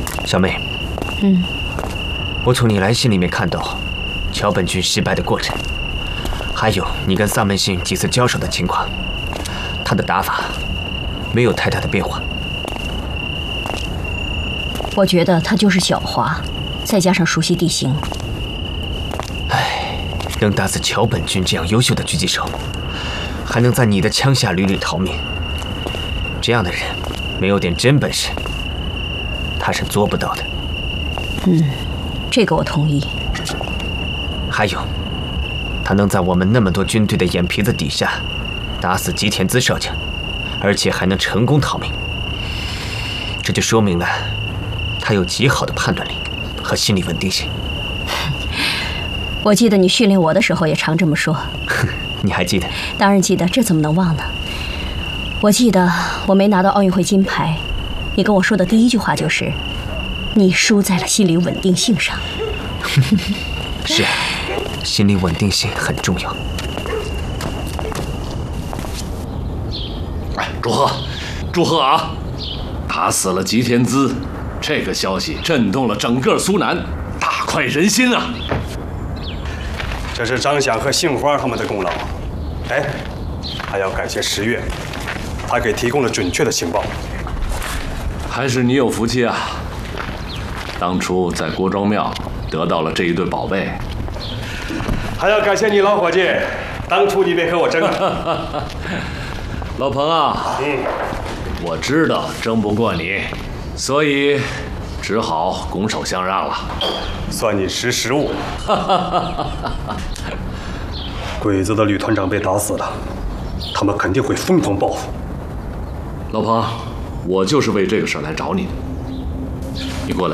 小妹，我从你来信里面看到桥本君失败的过程，还有你跟萨门星几次交手的情况，他的打法没有太大的变化。 我觉得他就是狡猾，再加上熟悉地形。 能打死桥本君这样优秀的狙击手，还能在你的枪下屡屡逃命，这样的人没有点真本事，他是做不到的。 这个我同意。 还有，他能在我们那么多军队的眼皮子底下打死吉田资少将，而且还能成功逃命，这就说明了他有极好的判断力和心理稳定性。 我记得你训练我的时候也常这么说。 你还记得？ 当然记得，这怎么能忘呢？我记得我没拿到奥运会金牌，你跟我说的第一句话就是你输在了心理稳定性上。 是，心理稳定性很重要。 祝贺啊！打死了吉田资，这个消息震动了整个苏南，大快人心啊！ 这是张响和杏花他们的功劳。哎，还要感谢石月，他给提供了准确的情报。 还是你有福气啊！当初在郭庄庙得到了这一对宝贝。 还要感谢你老伙计，当初你别和我争啊。 老彭啊，我知道争不过你，所以只好拱手相让了。 算你识时务。鬼子的旅团长被打死了，他们肯定会疯狂报复。 老彭，我就是为这个事儿来找你的。你过来。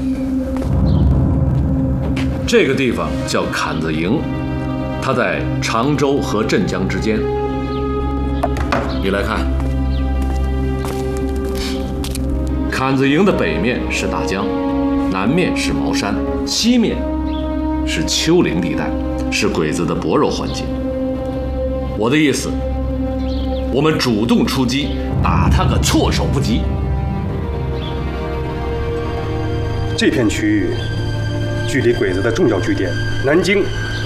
这个地方叫坎子营，它在常州和镇江之间。你来看，坎子营的北面是大江，南面是茅山，西面是丘陵地带，是鬼子的薄弱环境。我的意思，我们主动出击，打他个措手不及。 这片区域距离鬼子的重要据点南京